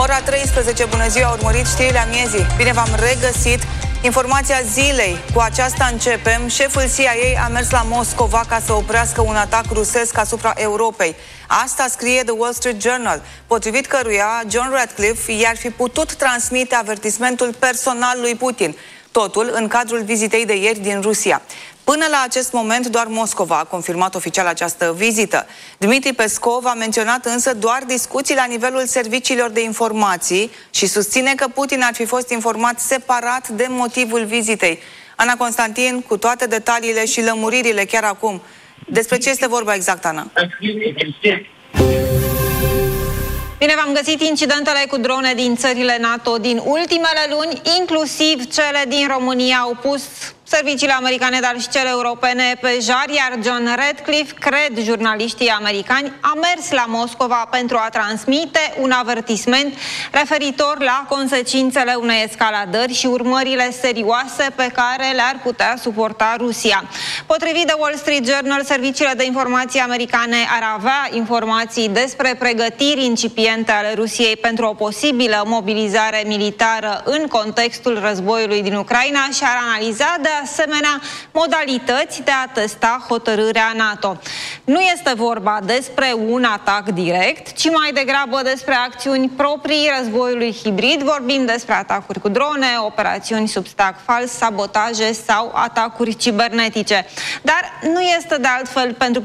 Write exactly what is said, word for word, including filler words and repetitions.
Ora treisprezece, bună ziua, urmăriți știrile amiezii. Bine v-am regăsit. Informația zilei. Cu aceasta începem. Șeful C I A a mers la Moscova ca să oprească un atac rusesc asupra Europei. Asta scrie The Wall Street Journal, potrivit căruia John Ratcliffe i-ar fi putut transmite avertismentul personal lui Putin. Totul în cadrul vizitei de ieri din Rusia. Până la acest moment, doar Moscova a confirmat oficial această vizită. Dmitri Peskov a menționat însă doar discuții la nivelul serviciilor de informații și susține că Putin ar fi fost informat separat de motivul vizitei. Ana Constantin, cu toate detaliile și lămuririle chiar acum. Despre ce este vorba exact, Ana? Bine v-am găsit. Incidentele cu drone din țările NATO din ultimele luni, inclusiv cele din România, au pus serviciile americane, dar și cele europene pe jar, iar John Ratcliffe, cred jurnaliștii americani, a mers la Moscova pentru a transmite un avertisment referitor la consecințele unei escaladări și urmările serioase pe care le-ar putea suporta Rusia. Potrivit de Wall Street Journal, serviciile de informații americane ar avea informații despre pregătiri incipiente ale Rusiei pentru o posibilă mobilizare militară în contextul războiului din Ucraina și ar analiza de asemenea modalități de a testa hotărârea NATO. Nu este vorba despre un atac direct, ci mai degrabă despre acțiuni proprii războiului hibrid. Vorbim despre atacuri cu drone, operațiuni sub stack fals, sabotaje sau atacuri cibernetice. Dar nu este de altfel pentru